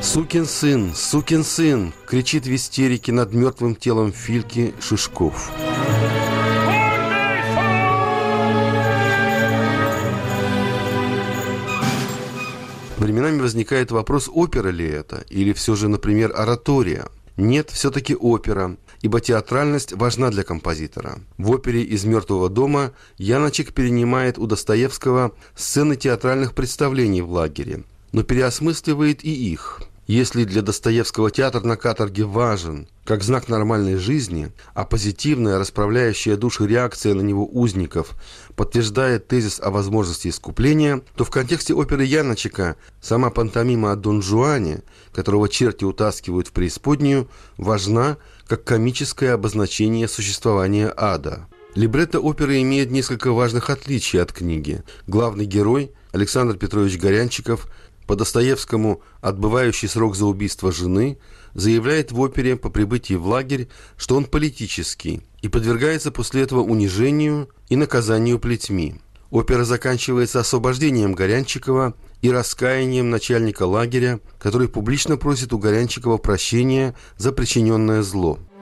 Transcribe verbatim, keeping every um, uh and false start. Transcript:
«Сукин сын, сукин сын!» — кричит в истерике над мертвым телом Фильки Шишков. Временами возникает вопрос, опера ли это, или все же, например, оратория. Нет, все-таки опера, ибо театральность важна для композитора. В опере «Из мертвого дома» Яночек перенимает у Достоевского сцены театральных представлений в лагере, но переосмысливает и их. Если для Достоевского театр на каторге важен, как знак нормальной жизни, а позитивная, расправляющая души реакция на него узников подтверждает тезис о возможности искупления, то в контексте оперы Яночека сама пантомима о Дон Жуане, которого черти утаскивают в преисподнюю, важна как комическое обозначение существования ада. Либретто оперы имеет несколько важных отличий от книги. Главный герой, Александр Петрович Горянчиков, по Достоевскому отбывающий срок за убийство жены, заявляет в опере по прибытии в лагерь, что он политический и подвергается после этого унижению и наказанию плетьми. Опера заканчивается освобождением Горянчикова и раскаянием начальника лагеря, который публично просит у Горянчикова прощения за причиненное зло.